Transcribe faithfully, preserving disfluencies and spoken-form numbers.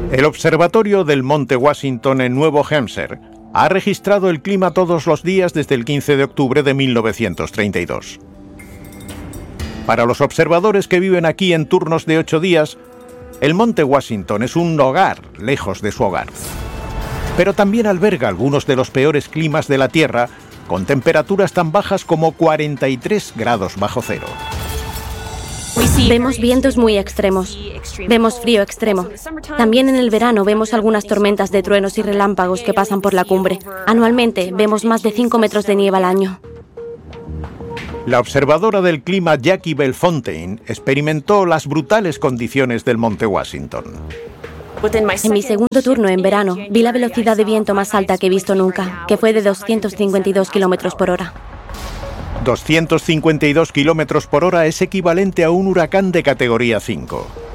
El observatorio del Monte Washington en Nuevo Hampshire ha registrado el clima todos los días desde el quince de octubre de mil novecientos treinta y dos. Para los observadores que viven aquí en turnos de ocho días, el Monte Washington es un hogar lejos de su hogar. Pero también alberga algunos de los peores climas de la Tierra, con temperaturas tan bajas como cuarenta y tres grados bajo cero. Vemos vientos muy extremos. Vemos frío extremo. También en el verano vemos algunas tormentas de truenos y relámpagos que pasan por la cumbre. Anualmente vemos más de cinco metros de nieve al año. La observadora del clima Jackie Belfontaine experimentó las brutales condiciones del Monte Washington. En mi segundo turno en verano vi la velocidad de viento más alta que he visto nunca, que fue de doscientos cincuenta y dos kilómetros por hora. doscientos cincuenta y dos kilómetros por hora es equivalente a un huracán de categoría cinco.